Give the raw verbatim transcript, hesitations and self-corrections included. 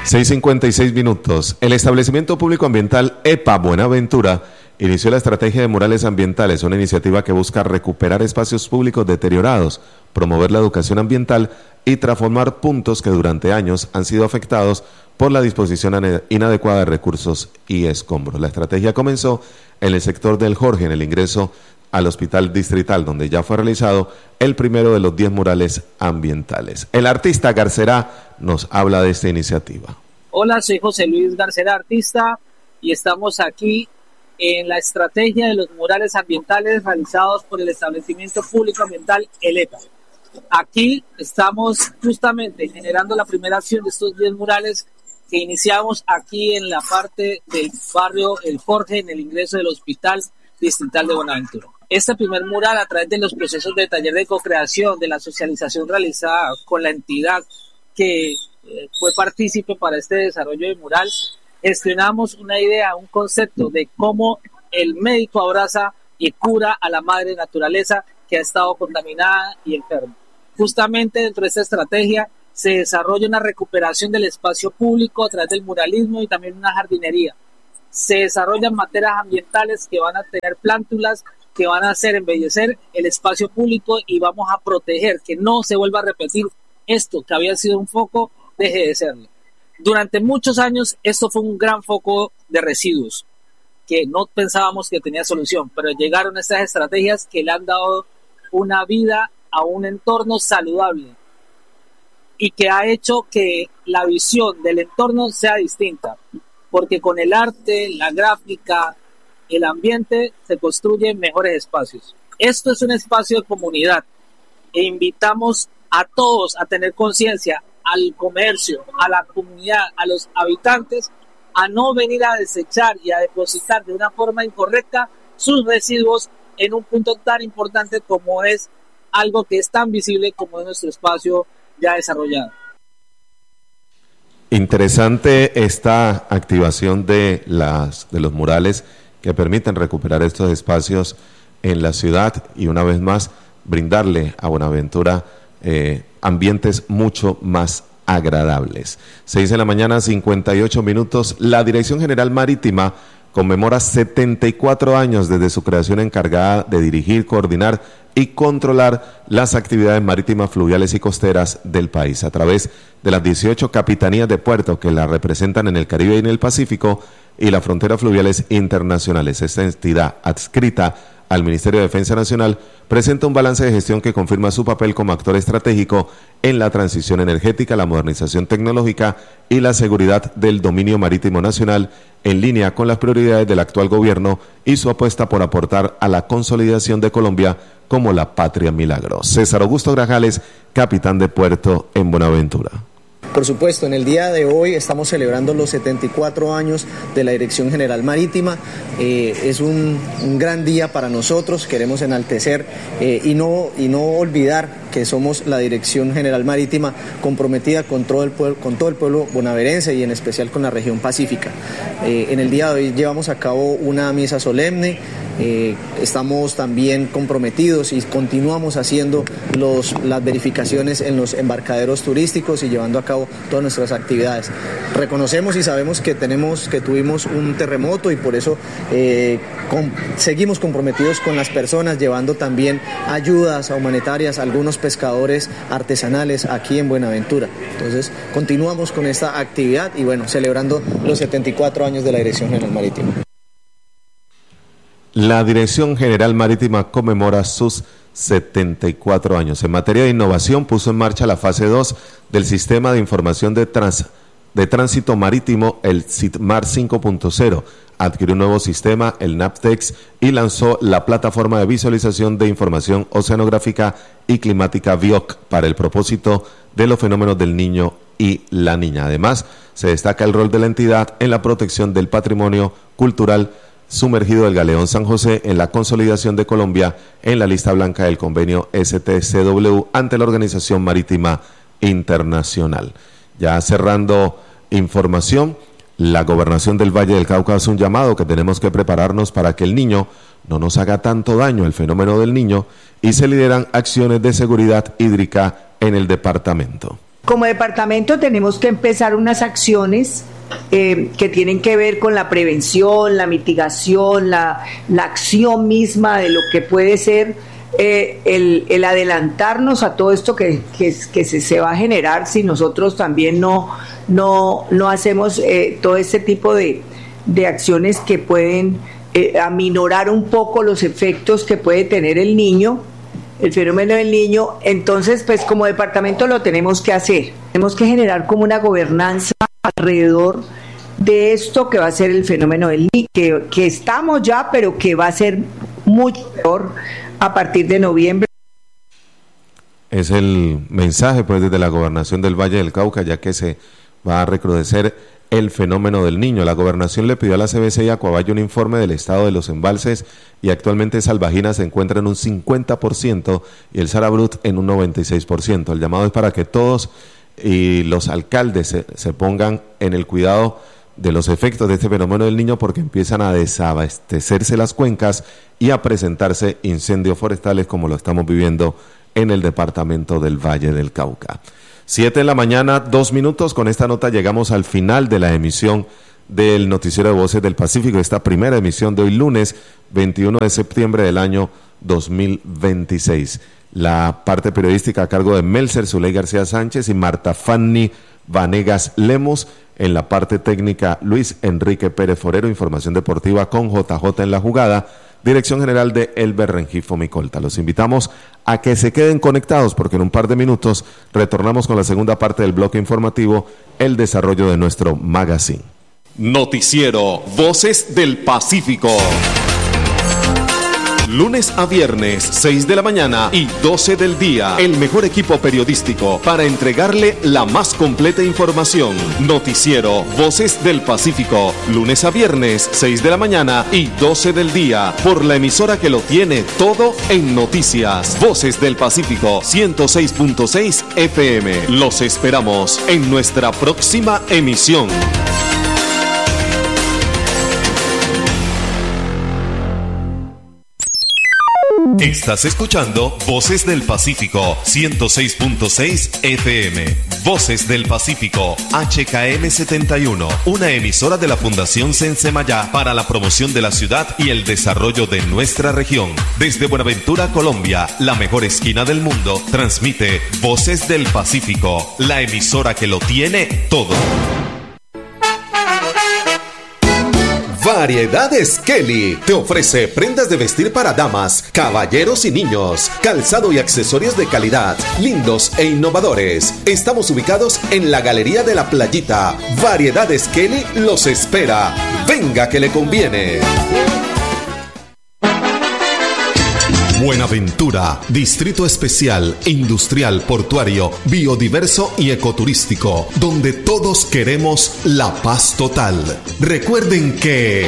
seis cincuenta y seis minutos. El establecimiento público ambiental E P A Buenaventura inició la estrategia de murales ambientales, una iniciativa que busca recuperar espacios públicos deteriorados, promover la educación ambiental y transformar puntos que durante años han sido afectados por la disposición inadecuada de recursos y escombros. La estrategia comenzó en el sector del Jorge, en el ingreso al Hospital Distrital, donde ya fue realizado el primero de los diez murales ambientales. El artista Garcerá nos habla de esta iniciativa. Hola, soy José Luis Garcerá, artista, y estamos aquí en la estrategia de los murales ambientales realizados por el establecimiento público ambiental el E P A. Aquí estamos justamente generando la primera acción de estos diez murales que iniciamos aquí en la parte del barrio El Jorge, en el ingreso del Hospital Distrital de Buenaventura. Este primer mural, a través de los procesos de taller de co-creación, de la socialización realizada con la entidad que eh, fue partícipe para este desarrollo de mural, gestionamos una idea, un concepto de cómo el médico abraza y cura a la madre naturaleza que ha estado contaminada y enferma. Justamente dentro de esta estrategia se desarrolla una recuperación del espacio público a través del muralismo y también una jardinería. Se desarrollan materias ambientales que van a tener plántulas, que van a hacer embellecer el espacio público y vamos a proteger que no se vuelva a repetir esto que había sido un foco, deje de serlo. Durante muchos años esto fue un gran foco de residuos que no pensábamos que tenía solución, pero llegaron estas estrategias que le han dado una vida a un entorno saludable y que ha hecho que la visión del entorno sea distinta, porque con el arte, la gráfica, el ambiente se construyen mejores espacios. Esto es un espacio de comunidad e invitamos a todos a tener conciencia, al comercio, a la comunidad, a los habitantes, a no venir a desechar y a depositar de una forma incorrecta sus residuos en un punto tan importante como es algo que es tan visible como es nuestro espacio ya desarrollado. Interesante esta activación de las de los murales que permiten recuperar estos espacios en la ciudad y una vez más brindarle a Buenaventura eh, ambientes mucho más agradables. seis de la mañana, cincuenta y ocho minutos. La Dirección General Marítima conmemora setenta y cuatro años desde su creación, encargada de dirigir, coordinar y controlar las actividades marítimas, fluviales y costeras del país a través de las dieciocho capitanías de puerto que la representan en el Caribe y en el Pacífico y las fronteras fluviales internacionales. Esta entidad, adscrita al Ministerio de Defensa Nacional, presenta un balance de gestión que confirma su papel como actor estratégico en la transición energética, la modernización tecnológica y la seguridad del dominio marítimo nacional, en línea con las prioridades del actual gobierno y su apuesta por aportar a la consolidación de Colombia como la patria milagro. César Augusto Grajales, capitán de puerto en Buenaventura. Por supuesto, en el día de hoy estamos celebrando los setenta y cuatro años de la Dirección General Marítima. Eh, es un, un gran día para nosotros, queremos enaltecer eh, y, no, y no olvidar que somos la Dirección General Marítima comprometida con todo el pueblo, con todo el pueblo bonaverense y en especial con la región pacífica. Eh, en el día de hoy llevamos a cabo una misa solemne. Eh, estamos también comprometidos y continuamos haciendo los, las verificaciones en los embarcaderos turísticos y llevando a cabo todas nuestras actividades. Reconocemos y sabemos que tenemos, que tuvimos un terremoto y por eso eh, con, seguimos comprometidos con las personas, llevando también ayudas humanitarias a algunos pescadores artesanales aquí en Buenaventura. Entonces continuamos con esta actividad y bueno, celebrando los setenta y cuatro años de la Dirección General Marítima. La Dirección General Marítima conmemora sus setenta y cuatro años. En materia de innovación, puso en marcha la fase dos del Sistema de Información de, trans, de Tránsito Marítimo, el SITMAR cinco punto cero. Adquirió un nuevo sistema, el NAPTEX, y lanzó la plataforma de visualización de información oceanográfica y climática V I O C para el propósito de los fenómenos del niño y la niña. Además, se destaca el rol de la entidad en la protección del patrimonio cultural sumergido del Galeón San José en la consolidación de Colombia en la lista blanca del convenio S T C W ante la Organización Marítima Internacional. Ya cerrando información, la Gobernación del Valle del Cauca hace un llamado que tenemos que prepararnos para que el niño no nos haga tanto daño, el fenómeno del niño, y se lideran acciones de seguridad hídrica en el departamento. como departamento tenemos que empezar unas acciones eh, que tienen que ver con la prevención, la mitigación, la, la acción misma de lo que puede ser eh, el, el adelantarnos a todo esto que, que, que se, se va a generar si nosotros también no, no, no hacemos eh, todo este tipo de, de acciones que pueden eh, aminorar un poco los efectos que puede tener el niño, el fenómeno del niño. Entonces, pues como departamento lo tenemos que hacer. Tenemos que generar como una gobernanza alrededor de esto que va a ser el fenómeno del niño, que, que estamos ya, pero que va a ser mucho peor a partir de noviembre. Es el mensaje pues desde la Gobernación del Valle del Cauca, ya que se va a recrudecer el fenómeno del niño. La Gobernación le pidió a la C B C y a Coabayo un informe del estado de los embalses y actualmente Salvajina se encuentra en un cincuenta por ciento y el Sarabrut en un noventa y seis por ciento. El llamado es para que todos y los alcaldes se, se pongan en el cuidado de los efectos de este fenómeno del niño, porque empiezan a desabastecerse las cuencas y a presentarse incendios forestales como lo estamos viviendo en el departamento del Valle del Cauca. Siete de la mañana, dos minutos. Con esta nota llegamos al final de la emisión del Noticiero de Voces del Pacífico, esta primera emisión de hoy lunes veintiuno de septiembre del año dos mil veintiséis. La parte periodística a cargo de Melcer Zuley García Sánchez y Marta Fanny Vanegas Lemos. En la parte técnica, Luis Enrique Pérez Forero. Información deportiva con J J en la jugada. Dirección general de Elber Rengifo Micolta. Los invitamos a que se queden conectados porque en un par de minutos retornamos con la segunda parte del bloque informativo, el desarrollo de nuestro magazine. Noticiero Voces del Pacífico. Lunes a viernes, seis de la mañana y doce del día. El mejor equipo periodístico para entregarle la más completa información. Noticiero Voces del Pacífico. Lunes a viernes, seis de la mañana y doce del día. Por la emisora que lo tiene todo en noticias. Voces del Pacífico, ciento seis punto seis F M. Los esperamos en nuestra próxima emisión. Estás escuchando Voces del Pacífico, ciento seis punto seis F M. Voces del Pacífico, H K M setenta y uno, una emisora de la Fundación Sensemayá para la promoción de la ciudad y el desarrollo de nuestra región. Desde Buenaventura, Colombia, la mejor esquina del mundo, transmite Voces del Pacífico, la emisora que lo tiene todo. Variedades Kelly te ofrece prendas de vestir para damas, caballeros y niños, calzado y accesorios de calidad, lindos e innovadores. Estamos ubicados en la Galería de la Playita. Variedades Kelly los espera. Venga que le conviene. Buenaventura, distrito especial, industrial, portuario, biodiverso y ecoturístico, donde todos queremos la paz total. Recuerden que